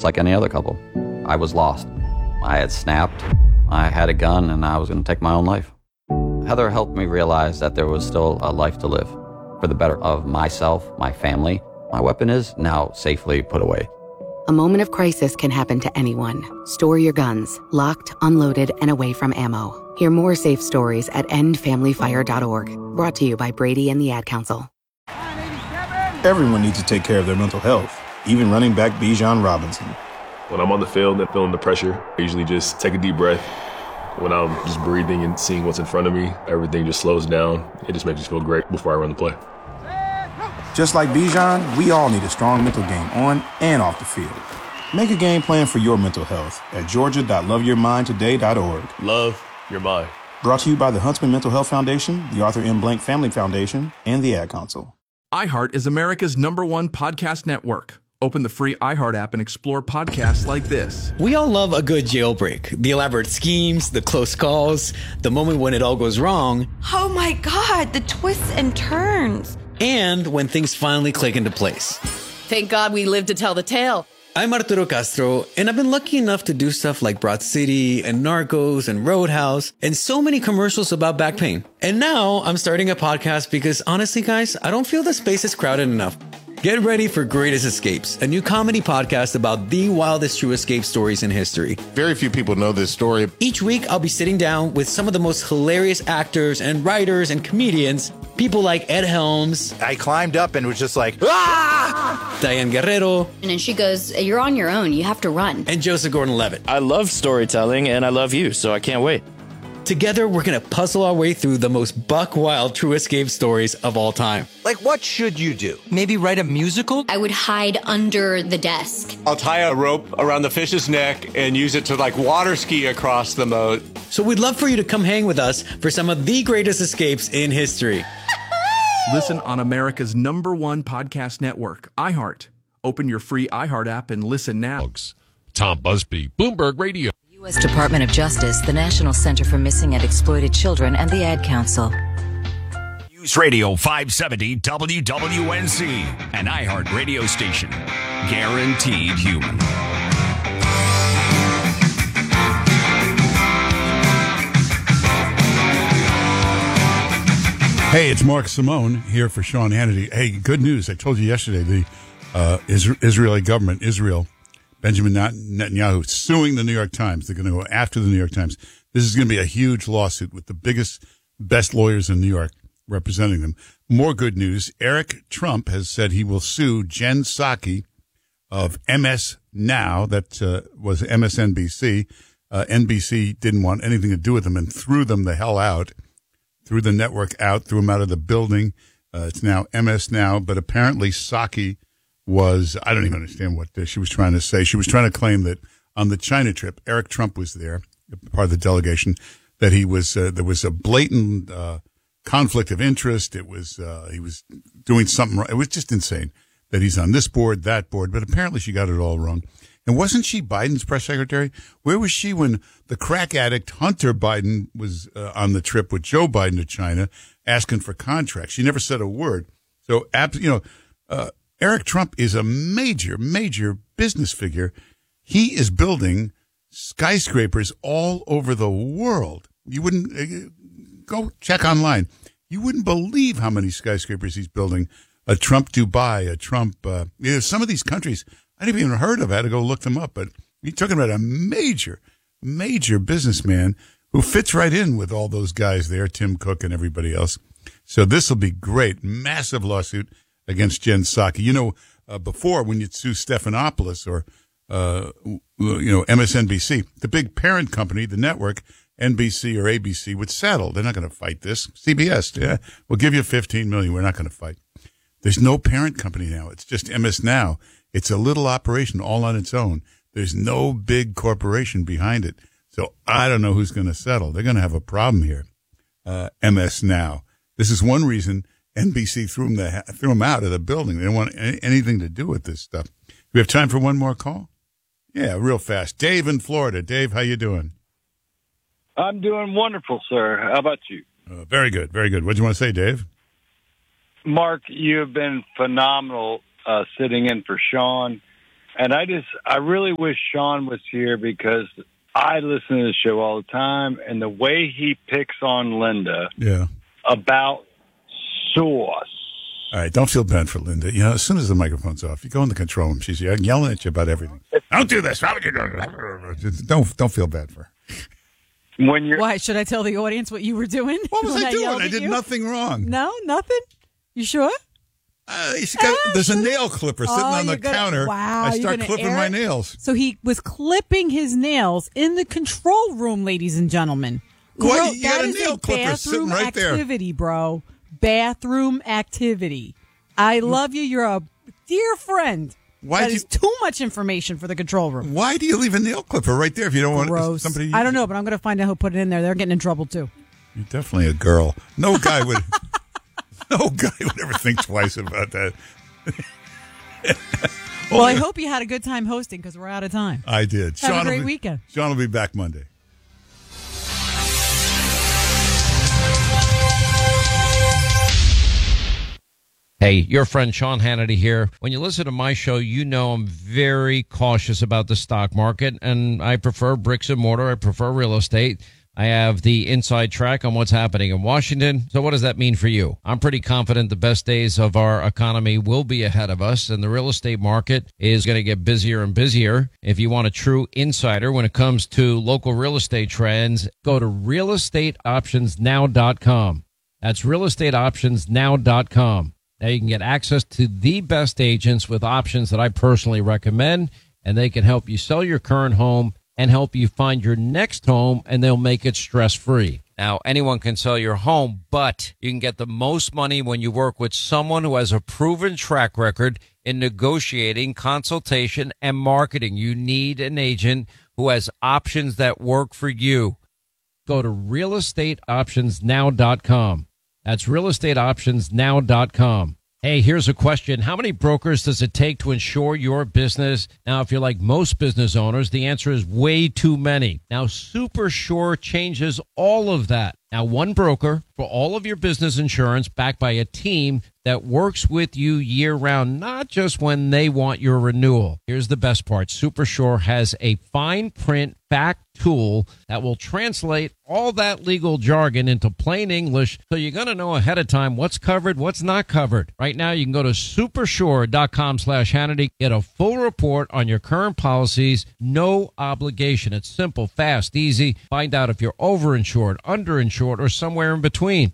like any other couple. I was lost. I had snapped. I had a gun, and I was going to take my own life. Heather helped me realize that there was still a life to live for the better of myself, my family. My weapon is now safely put away. A moment of crisis can happen to anyone. Store your guns, locked, unloaded, and away from ammo. Hear more safe stories at endfamilyfire.org. Brought to you by Brady and the Ad Council. Everyone needs to take care of their mental health, even running back Bijan Robinson. When I'm on the field and feeling the pressure, I usually just take a deep breath. When I'm just breathing and seeing what's in front of me, everything just slows down. It just makes me feel great before I run the play. Just like Bijan, we all need a strong mental game on and off the field. Make a game plan for your mental health at georgia.loveyourmindtoday.org. Love your mind. Brought to you by the Huntsman Mental Health Foundation, the Arthur M. Blank Family Foundation, and the Ad Council. iHeart is America's #1 podcast network. Open the free iHeart app and explore podcasts like this. We all love a good jailbreak. The elaborate schemes, the close calls, the moment when it all goes wrong. Oh my God, the twists and turns. And when things finally click into place. Thank God we lived to tell the tale. I'm Arturo Castro, and I've been lucky enough to do stuff like Broad City and Narcos and Roadhouse and so many commercials about back pain. And now I'm starting a podcast because honestly, guys, I don't feel the space is crowded enough. Get ready for Greatest Escapes, a new comedy podcast about the wildest true escape stories in history. Very few people know this story. Each week, I'll be sitting down with some of the most hilarious actors and writers and comedians, people like Ed Helms. I climbed up and was just like, ah! Diane Guerrero. And then she goes, you're on your own. You have to run. And Joseph Gordon-Levitt. I love storytelling, and I love you, so I can't wait. Together, we're going to puzzle our way through the most buck-wild true escape stories of all time. Like, what should you do? Maybe write a musical? I would hide under the desk. I'll tie a rope around the fish's neck and use it to, water ski across the moat. So we'd love for you to come hang with us for some of the greatest escapes in history. Listen on America's #1 podcast network, iHeart. Open your free iHeart app and listen now. Tom Busby, Bloomberg Radio. U.S. Department of Justice, the National Center for Missing and Exploited Children, and the Ad Council. News Radio 570 WWNC, an iHeart radio station. Guaranteed human. Hey, it's Mark Simone here for Sean Hannity. Hey, good news. I told you yesterday the Israeli government, Benjamin Netanyahu, suing the New York Times. They're going to go after the New York Times. This is going to be a huge lawsuit with the biggest, best lawyers in New York representing them. More good news. Eric Trump has said he will sue Jen Psaki of MS Now. That was MSNBC. NBC didn't want anything to do with them and threw them the hell out, threw the network out, threw them out of the building. It's now MS Now, but apparently Psaki was, I don't even understand what she was trying to say. She was trying to claim that on the China trip, Eric Trump was there, part of the delegation, that he was, there was a blatant, conflict of interest. It was, he was doing something wrong. It was just insane that he's on this board, that board, but apparently she got it all wrong. And wasn't she Biden's press secretary? Where was she when the crack addict Hunter Biden was on the trip with Joe Biden to China asking for contracts? She never said a word. So, Eric Trump is a major, major business figure. He is building skyscrapers all over the world. You wouldn't go check online. You wouldn't believe how many skyscrapers he's building. A Trump Dubai, a Trump, some of these countries I never even heard of. I had to go look them up, but you're talking about a major, major businessman who fits right in with all those guys there, Tim Cook and everybody else. So this will be great. Massive lawsuit against Jen Psaki. Before when you'd sue Stephanopoulos or, MSNBC, the big parent company, the network, NBC or ABC would settle. They're not going to fight this. CBS, yeah, we'll give you $15 million. We're not going to fight. There's no parent company now. It's just MS Now. It's a little operation all on its own. There's no big corporation behind it. So I don't know who's going to settle. They're going to have a problem here. MS Now. This is one reason NBC threw him out of the building. They don't want anything to do with this stuff. We have time for one more call? Yeah, real fast. Dave in Florida. Dave, how you doing? I'm doing wonderful, sir. How about you? Very good, very good. What do you want to say, Dave? Mark, you have been phenomenal sitting in for Sean. And I really wish Sean was here because I listen to the show all the time, and the way he picks on Linda about sauce. All right, don't feel bad for Linda. You know, as soon as the microphone's off, you go in the control room. She's yelling at you about everything. Don't do this. How would you do it? Don't feel bad for her. Why should I tell the audience what you were doing? What was I doing? I did nothing wrong. No, nothing. You sure? There's a nail clipper sitting on the counter. Wow, I start clipping my nails. So he was clipping his nails in the control room, ladies and gentlemen. What? You got a nail clipper sitting right there. Activity, bro. Bathroom activity. I love you. You're a dear friend. That is too much information for the control room. Why do you leave a nail clipper right there if you don't want somebody to use I don't know, but I'm going to find out who put it in there. They're getting in trouble, too. You're definitely a girl. No guy would ever think twice about that. Well, I hope you had a good time hosting because we're out of time. I did. Have a great weekend. Sean will be back Monday. Hey, your friend Sean Hannity here. When you listen to my show, you know I'm very cautious about the stock market, and I prefer bricks and mortar. I prefer real estate. I have the inside track on what's happening in Washington. So what does that mean for you? I'm pretty confident the best days of our economy will be ahead of us, and the real estate market is going to get busier and busier. If you want a true insider when it comes to local real estate trends, go to realestateoptionsnow.com. That's realestateoptionsnow.com. Now you can get access to the best agents with options that I personally recommend, and they can help you sell your current home and help you find your next home, and they'll make it stress-free. Now, anyone can sell your home, but you can get the most money when you work with someone who has a proven track record in negotiating, consultation, and marketing. You need an agent who has options that work for you. Go to realestateoptionsnow.com. That's realestateoptionsnow.com. Hey, here's a question. How many brokers does it take to insure your business? Now, if you're like most business owners, the answer is way too many. Now, SuperSure changes all of that. Now, one broker for all of your business insurance backed by a team that works with you year-round, not just when they want your renewal. Here's the best part. SuperSure has a fine print fact tool that will translate all that legal jargon into plain English, so you're going to know ahead of time what's covered, what's not covered. Right now, you can go to supersure.com/Hannity, get a full report on your current policies, no obligation. It's simple, fast, easy. Find out if you're overinsured, underinsured, or somewhere in between.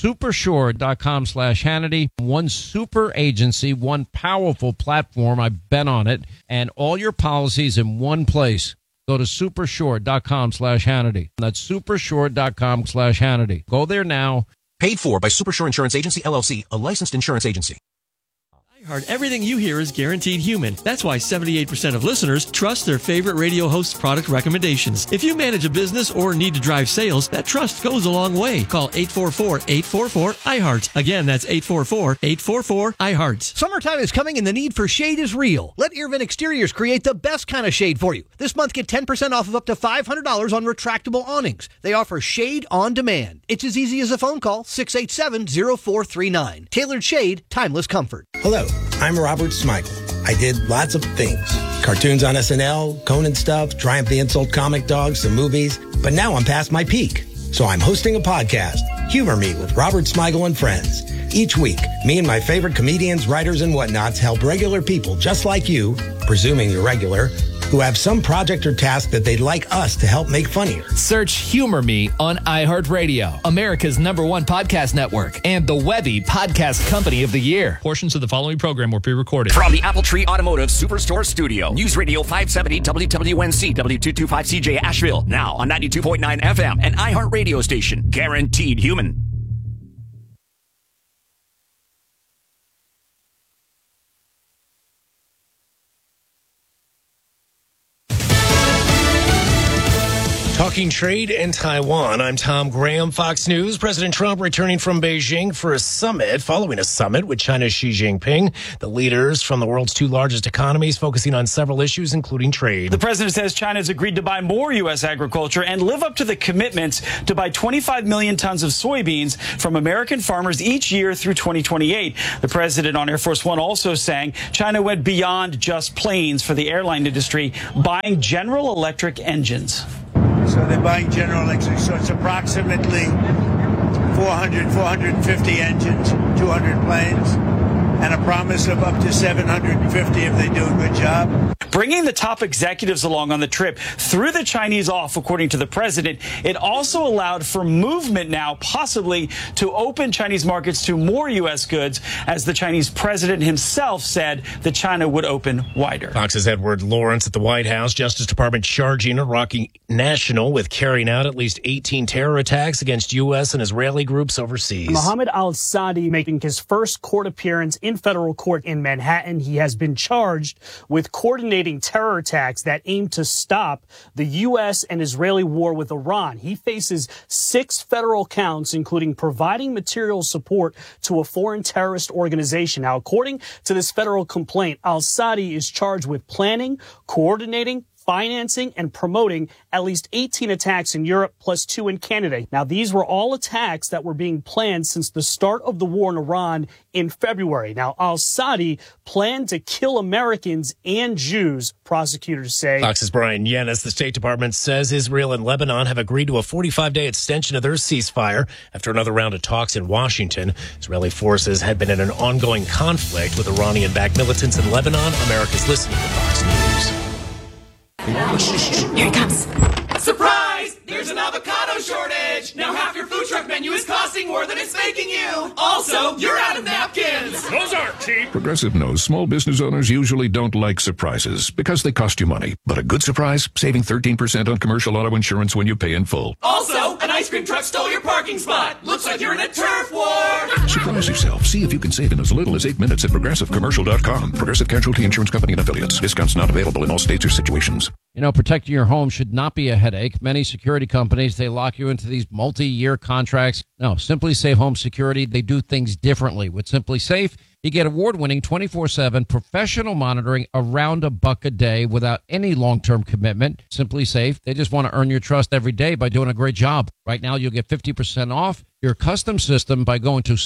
Supersure.com/Hannity. One super agency, one powerful platform. I've been on it, and all your policies in one place. Go to supersure.com/Hannity. That's supersure.com/Hannity. Go there now. Paid for by Supersure Insurance Agency, LLC, a licensed insurance agency. Everything you hear is guaranteed human. That's why 78% of listeners trust their favorite radio host's product recommendations. If you manage a business or need to drive sales, that trust goes a long way. Call 844-844-IHEART. Again, that's 844-844-IHEART. Summertime is coming and the need for shade is real. Let Irvin Exteriors create the best kind of shade for you. This month, get 10% off of up to $500 on retractable awnings. They offer shade on demand. It's as easy as a phone call, 687-0439. Tailored shade, timeless comfort. Hello, I'm Robert Smigel. I did lots of things. Cartoons on SNL, Conan stuff, Triumph the Insult Comic Dog, some movies. But now I'm past my peak. So I'm hosting a podcast, Humor Me with Robert Smigel and Friends. Each week, me and my favorite comedians, writers, and whatnots help regular people just like you, presuming you're regular, who have some project or task that they'd like us to help make funnier. Search Humor Me on iHeartRadio, America's #1 podcast network, and the Webby Podcast Company of the Year. Portions of the following program were pre-recorded. From the Apple Tree Automotive Superstore Studio, News Radio 570 WWNC, W225CJ Asheville, now on 92.9 FM, and iHeart Radio station, guaranteed human. Talking trade and Taiwan, I'm Tom Graham, Fox News. President Trump returning from Beijing for a summit, following a summit with China's Xi Jinping. The leaders from the world's two largest economies focusing on several issues, including trade. The president says China has agreed to buy more U.S. agriculture and live up to the commitments to buy 25 million tons of soybeans from American farmers each year through 2028. The president on Air Force One also saying China went beyond just planes for the airline industry, buying General Electric engines. So they're buying General Electric. So it's approximately 450 engines, 200 planes, and a promise of up to 750 if they do a good job. Bringing the top executives along on the trip threw the Chinese off, according to the president. It also allowed for movement now, possibly to open Chinese markets to more U.S. goods, as the Chinese president himself said that China would open wider. Fox's Edward Lawrence at the White House. Justice Department charging Iraqi national with carrying out at least 18 terror attacks against U.S. and Israeli groups overseas. Mohammed al-Sadi making his first court appearance in federal court in Manhattan. He has been charged with coordinating terror attacks that aim to stop the U.S. and Israeli war with Iran. He faces 6 federal counts, including providing material support to a foreign terrorist organization. Now, according to this federal complaint, al-Sadi is charged with planning, coordinating, financing, and promoting at least 18 attacks in Europe, plus 2 in Canada. Now, these were all attacks that were being planned since the start of the war in Iran in February. Now, al-Sadi planned to kill Americans and Jews, prosecutors say. Fox's Brian Yennis. The State Department says Israel and Lebanon have agreed to a 45-day extension of their ceasefire after another round of talks in Washington. Israeli forces had been in an ongoing conflict with Iranian-backed militants in Lebanon. America's listening to Fox News. Here he comes. Surprise! There's an avocado shortage! Now half your food truck menu is costing more than it's making you! Also, you're out of napkins! Those aren't cheap! Progressive knows small business owners usually don't like surprises because they cost you money. But a good surprise? Saving 13% on commercial auto insurance when you pay in full. Also, an ice cream truck stole your parking spot! Looks like you're in a turf war! Surprise yourself. See if you can save in as little as 8 minutes at ProgressiveCommercial.com. Progressive Casualty Insurance Company and Affiliates. Discounts not available in all states or situations. You know, protecting your home should not be a headache. Many security companies, they lock you into these multi-year contracts. No, Simply Safe Home Security, they do things differently. With Simply Safe, you get award-winning 24/7 professional monitoring around $1 a day without any long-term commitment. Simply Safe, they just want to earn your trust every day by doing a great job. Right now, you'll get 50% off your custom system by going to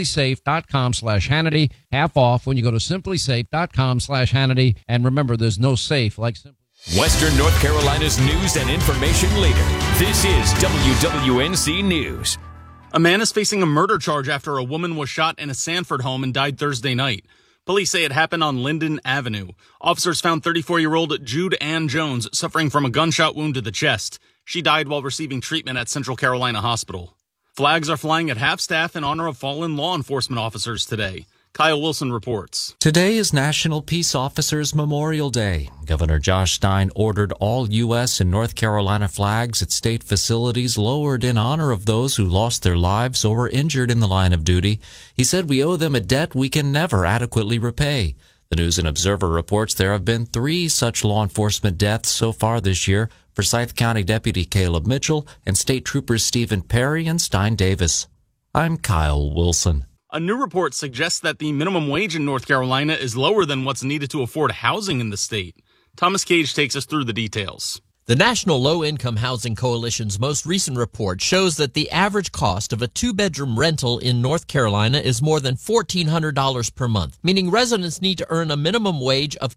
simplysafe.com/Hannity. Half off when you go to simplysafe.com/Hannity. And remember, there's no safe like Simply. Western North Carolina's news and information leader. This is WWNC News. A man is facing a murder charge after a woman was shot in a Sanford home and died Thursday night. Police say it happened on Linden Avenue. Officers found 34-year-old Jude Ann Jones suffering from a gunshot wound to the chest. She died while receiving treatment at Central Carolina Hospital. Flags are flying at half-staff in honor of fallen law enforcement officers today. Kyle Wilson reports. Today is National Peace Officers Memorial Day. Governor Josh Stein ordered all U.S. and North Carolina flags at state facilities lowered in honor of those who lost their lives or were injured in the line of duty. He said we owe them a debt we can never adequately repay. The News and Observer reports there have been 3 such law enforcement deaths so far this year: Forsyth County Deputy Caleb Mitchell and State Troopers Stephen Perry and Stein Davis. I'm Kyle Wilson. A new report suggests that the minimum wage in North Carolina is lower than what's needed to afford housing in the state. Thomas Cage takes us through the details. The National Low-Income Housing Coalition's most recent report shows that the average cost of a 2-bedroom rental in North Carolina is more than $1,400 per month, meaning residents need to earn a minimum wage of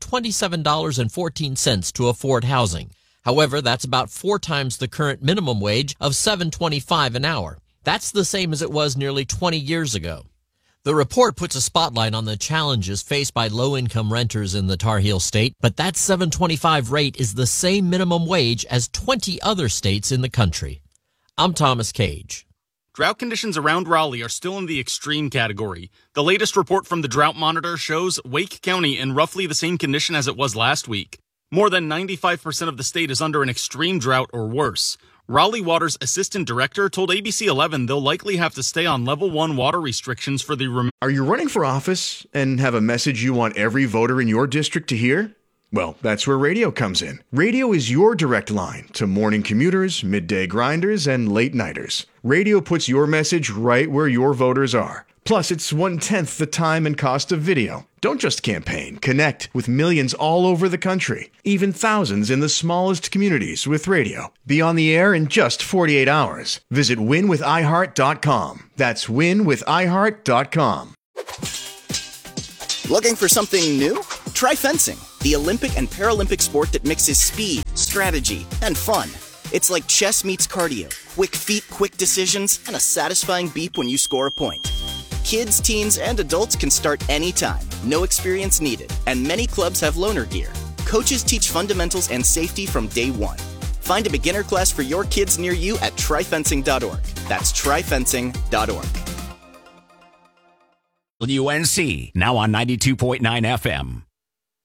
$27.14 to afford housing. However, that's about 4 times the current minimum wage of $7.25 an hour. That's the same as it was nearly 20 years ago. The report puts a spotlight on the challenges faced by low-income renters in the Tar Heel State, but that $7.25 rate is the same minimum wage as 20 other states in the country. I'm Thomas Cage. Drought conditions around Raleigh are still in the extreme category. The latest report from the Drought Monitor shows Wake County in roughly the same condition as it was last week. More than 95% of the state is under an extreme drought or worse. Raleigh Water's assistant director told ABC 11 they'll likely have to stay on level 1 water restrictions for the Are you running for office and have a message you want every voter in your district to hear? Well, that's where radio comes in. Radio is your direct line to morning commuters, midday grinders, and late nighters. Radio puts your message right where your voters are. Plus, it's 1/10 the time and cost of video. Don't just campaign. Connect with millions all over the country, even thousands in the smallest communities with radio. Be on the air in just 48 hours. Visit winwithiheart.com. That's winwithiheart.com. Looking for something new? Try fencing, the Olympic and Paralympic sport that mixes speed, strategy, and fun. It's like chess meets cardio. Quick feet, quick decisions, and a satisfying beep when you score a point. Kids, teens, and adults can start anytime. No experience needed. And many clubs have loaner gear. Coaches teach fundamentals and safety from day one. Find a beginner class for your kids near you at tryfencing.org. That's tryfencing.org. WNC, now on 92.9 FM.